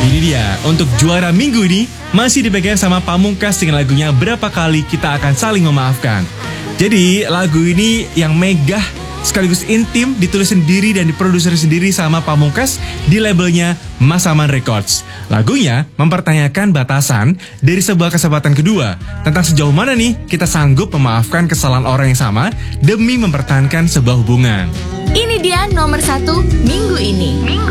Ini dia, untuk juara minggu ini masih dipegang sama Pamungkas dengan lagunya Berapa Kali Kita Akan Saling Memaafkan. Jadi lagu ini yang megah sekaligus intim, ditulis sendiri dan diproduksi sendiri sama Pamungkas di labelnya Mas Aman Records. Lagunya mempertanyakan batasan dari sebuah kesempatan kedua tentang sejauh mana nih kita sanggup memaafkan kesalahan orang yang sama demi mempertahankan sebuah hubungan. Ini dia nomor 1 minggu ini.